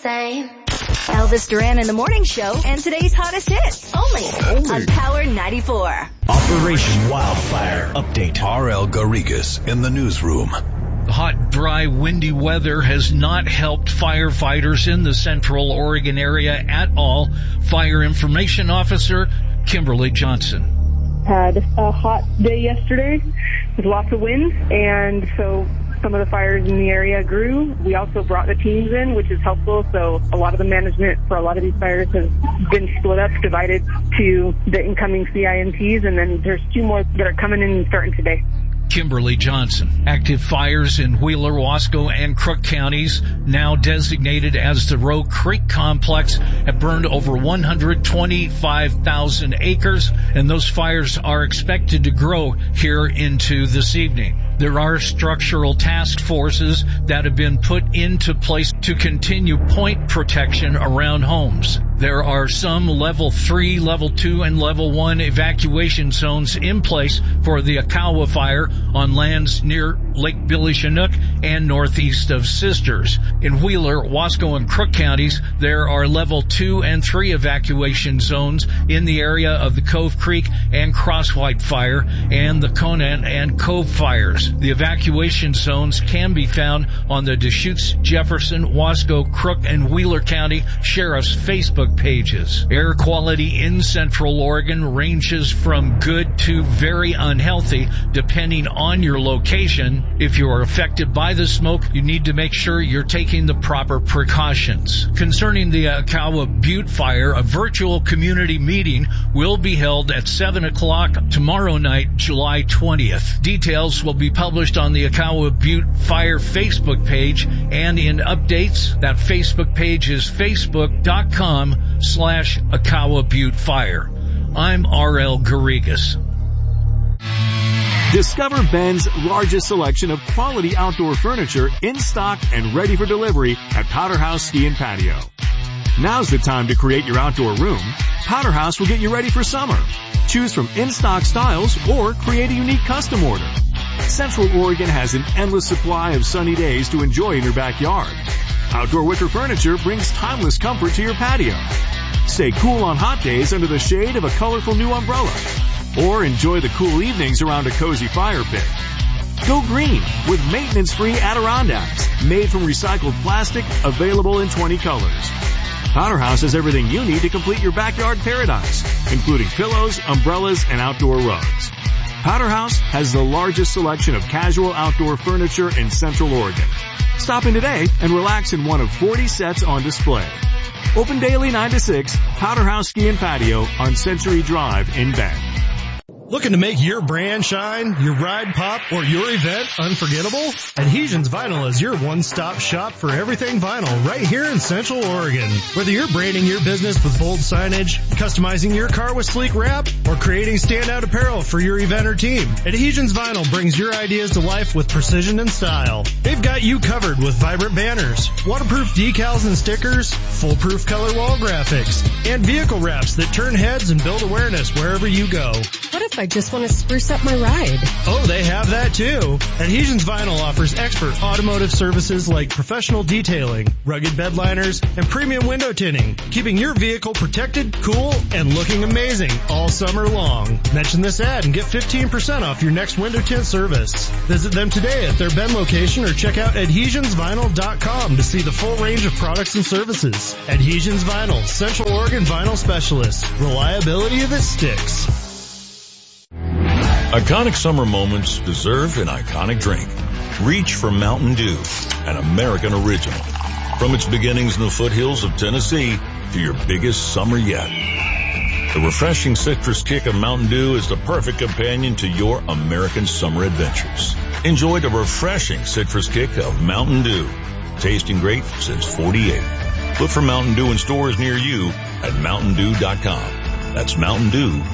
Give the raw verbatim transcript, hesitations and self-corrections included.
same. Elvis Duran in the Morning Show and today's hottest hits. Only, only. on Power ninety-four. Operation Wildfire Update. R L Garrigas in the newsroom. Hot, dry, windy weather has not helped firefighters in the Central Oregon area at all. Fire Information Officer Kimberly Johnson. Had a hot day yesterday with lots of wind, and so some of the fires in the area grew. We also brought the teams in, which is helpful. So a lot of the management for a lot of these fires has been split up, divided to the incoming C I M Ts, and then there's two more that are coming in and starting today. Kimberly Johnson. Active fires in Wheeler, Wasco, and Crook counties, now designated as the Roe Creek Complex, have burned over one hundred twenty-five thousand acres, and those fires are expected to grow here into this evening. There are structural task forces that have been put into place to continue point protection around homes. There are some level three, level two, and level one evacuation zones in place for the Akawa fire on lands near Lake Billy Chinook and northeast of Sisters. In Wheeler, Wasco, and Crook counties, there are level two and three evacuation zones in the area of the Cove Creek and Crosswhite fire and the Conan and Cove fires. The evacuation zones can be found on the Deschutes, Jefferson, Wasco, Crook, and Wheeler County Sheriff's Facebook pages. Air quality in Central Oregon ranges from good to very unhealthy, depending on your location. If you are affected by the smoke, you need to make sure you're taking the proper precautions. Concerning the Akawa Butte fire, a virtual community meeting will be held at seven o'clock tomorrow night, July twentieth. Details will be published on the Akawa Butte Fire Facebook page and in updates. That Facebook page is facebook.com slash Akawa Butte Fire. I'm R L Garrigas. Discover Ben's largest selection of quality outdoor furniture in stock and ready for delivery at Powder House Ski and Patio. Now's the time to create your outdoor room. Powder House will get you ready for summer. Choose from in-stock styles or create a unique custom order. Central Oregon has an endless supply of sunny days to enjoy in your backyard. Outdoor wicker furniture brings timeless comfort to your patio. Stay cool on hot days under the shade of a colorful new umbrella. Or enjoy the cool evenings around a cozy fire pit. Go green with maintenance-free Adirondacks made from recycled plastic, available in twenty colors. Powder House has everything you need to complete your backyard paradise, including pillows, umbrellas, and outdoor rugs. Powder House has the largest selection of casual outdoor furniture in Central Oregon. Stop in today and relax in one of forty sets on display. Open daily nine to six, Powder House Ski and Patio on Century Drive in Bend. Looking to make your brand shine, your ride pop, or your event unforgettable? Adhesions Vinyl is your one-stop shop for everything vinyl right here in Central Oregon. Whether you're branding your business with bold signage, customizing your car with sleek wrap, or creating standout apparel for your event or team, Adhesions Vinyl brings your ideas to life with precision and style. They've got you covered with vibrant banners, waterproof decals and stickers, foolproof color wall graphics, and vehicle wraps that turn heads and build awareness wherever you go. What if I just want to spruce up my ride? Oh, they have that too. Adhesions Vinyl offers expert automotive services like professional detailing, rugged bed liners, and premium window tinting, keeping your vehicle protected, cool, and looking amazing all summer long. Mention this ad and get fifteen percent off your next window tint service. Visit them today at their Bend location or check out adhesions vinyl dot com to see the full range of products and services. Adhesions Vinyl, Central Oregon vinyl specialists. Reliability that sticks. Iconic summer moments deserve an iconic drink. Reach for Mountain Dew, an American original. From its beginnings in the foothills of Tennessee to your biggest summer yet. The refreshing citrus kick of Mountain Dew is the perfect companion to your American summer adventures. Enjoy the refreshing citrus kick of Mountain Dew. Tasting great since forty-eight. Look for Mountain Dew in stores near you at mountain dew dot com. That's Mountain Dew